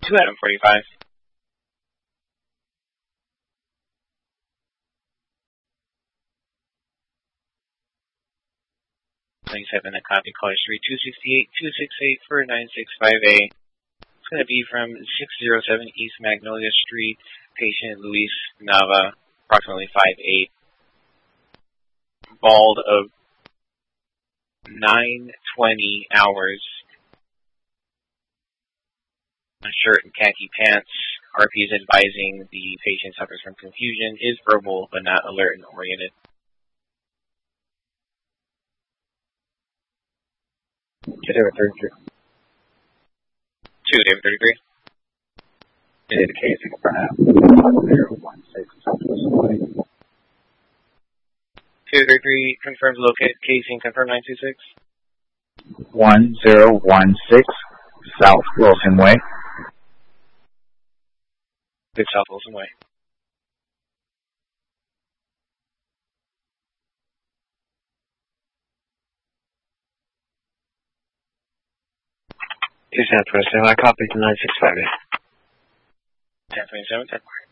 to Adam 45. Please have in the copy caller 3268-268 for 965A. It's going to be from 607 East Magnolia Street, patient Luis Nava, approximately 5'8", bald of 9:20 hours, a shirt and khaki pants. RP is advising the patient suffers from confusion, is verbal but not alert and oriented. David 33. 2, David 33. David Casey for now. 1016 Southwest Way. 233 confirms located casing, confirm 926. 1016 South Wilson Way. Good, South Wilson Way. Southwest, I copy to 965. 1027, 10